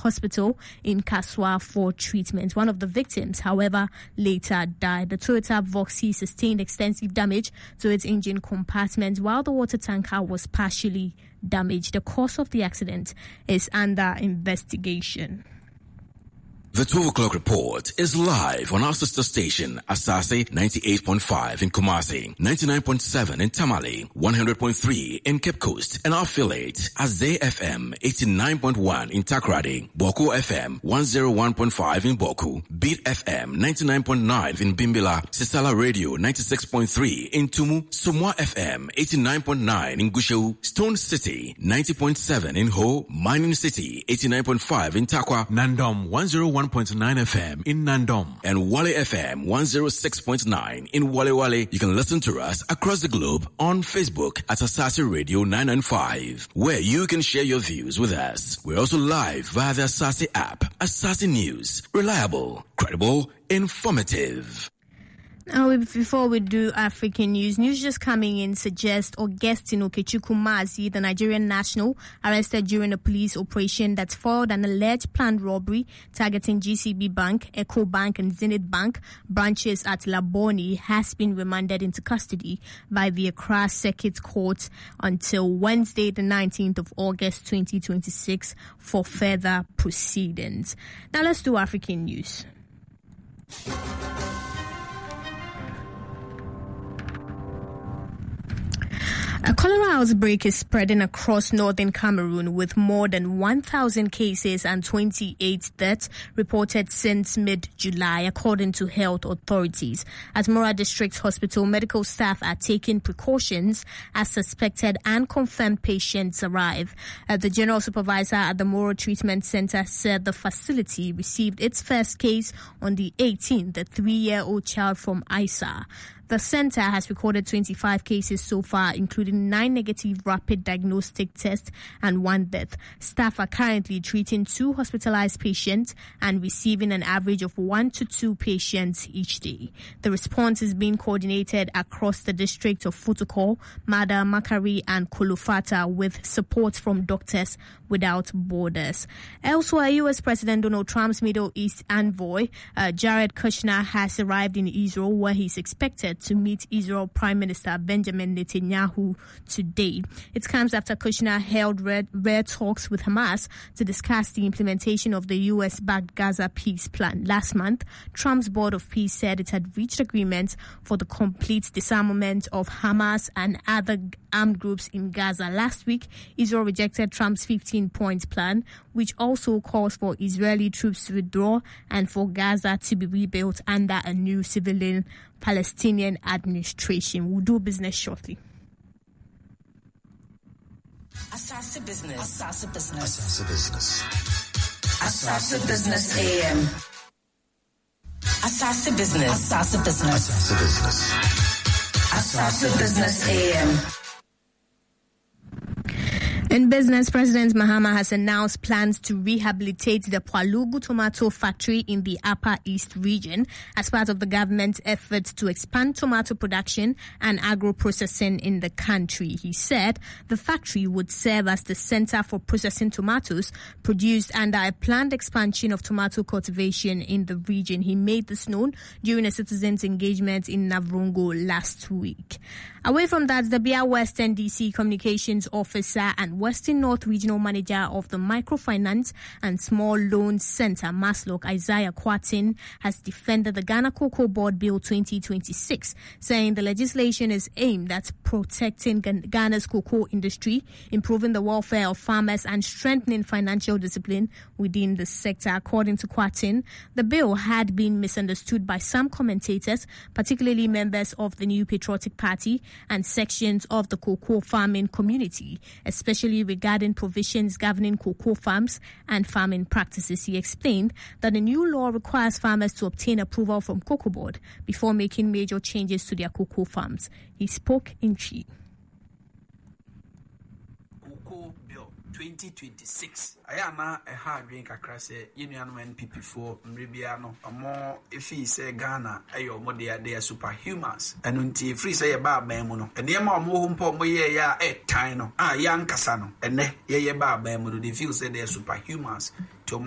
hospital in Kaswa for treatment. One of the victims, however, later died. The Toyota Voxy sustained extensive damage to its engine compartment while the water tanker was partially damaged. The cause of the accident is under investigation. The 12 o'clock report is live on our sister station, Asase 98.5 in Kumasi, 99.7 in Tamale, 100.3 in Cape Coast, and our affiliate, Azay FM 89.1 in Takrady, Boko FM 101.5 in Boku, Beat FM 99.9 in Bimbila, Sisala Radio 96.3 in Tumu, Sumwa FM 89.9 in Gusheu, Stone City 90.7 in Ho, Mining City 89.5 in Takwa, Nandom 101.9 FM in Nandom, and Wale FM 106.9 in Wale Wale. You can listen to us across the globe on Facebook at Asase Radio 995, where you can share your views with us. We're also live via the Asase app. Asase News, reliable, credible, informative. Now, before we do African news just coming in suggests Augustine Okechukwu Mazi, the Nigerian national, arrested during a police operation that foiled an alleged planned robbery targeting GCB Bank, Eco Bank, and Zenith Bank branches at Laboni, has been remanded into custody by the Accra Circuit Court until Wednesday, the 19th of August, 2026, for further proceedings. Now, let's do African news. A cholera outbreak is spreading across northern Cameroon with more than 1,000 cases and 28 deaths reported since mid-July, according to health authorities. At Mora District Hospital, medical staff are taking precautions as suspected and confirmed patients arrive. The general supervisor at the Mora Treatment Center said the facility received its first case on the 18th, a 3-year-old child from Isa. The center has recorded 25 cases so far, including 9 negative rapid diagnostic tests and 1 death. Staff are currently treating 2 hospitalized patients and receiving an average of 1 to 2 patients each day. The response is being coordinated across the district of Futokor, Mada, Makari, and Kolofata with support from Doctors Without Borders. Elsewhere, U.S. President Donald Trump's Middle East envoy, Jared Kushner, has arrived in Israel, where he's expected to meet Israel Prime Minister Benjamin Netanyahu today. It comes after Kushner held rare talks with Hamas to discuss the implementation of the U.S.-backed Gaza peace plan. Last month, Trump's Board of Peace said it had reached agreement for the complete disarmament of Hamas and other armed groups in Gaza. Last week, Israel rejected Trump's 15-point plan, which also calls for Israeli troops to withdraw and for Gaza to be rebuilt under a new civilian Palestinian administration. We'll do business shortly. Asase Business. Asase Business. Asase Business. Asase Business AM. Asase Business. Asase Business. Asase Business. Asase Business AM. In business, President Mahama has announced plans to rehabilitate the Pwalugu tomato factory in the Upper East region as part of the government's efforts to expand tomato production and agro-processing in the country. He said the factory would serve as the center for processing tomatoes produced under a planned expansion of tomato cultivation in the region. He made this known during a citizens' engagement in Navrongo last week. Away from that, the Bia Western DC Communications Officer and Western North Regional Manager of the Microfinance and Small Loans Center, Maslok, Isaiah Kwatin, has defended the Ghana Cocoa Board Bill 2026, saying the legislation is aimed at protecting Ghana's cocoa industry, improving the welfare of farmers, and strengthening financial discipline within the sector. According to Kwatin, the bill had been misunderstood by some commentators, particularly members of the New Patriotic Party and sections of the cocoa farming community, especially regarding provisions governing cocoa farms and farming practices. He explained that the new law requires farmers to obtain approval from Cocoa Board before making major changes to their cocoa farms. He spoke in Chi. Cocoa Bill 2026. Ayana a hard drink across Union NPP for Mribiano, a more if he say Ghana, ayo modia de superhumans, and until free say a bar bemuno, and near more humpo moye ya tino, young casano, and ne ye bar bemuno, the few say they're superhumans.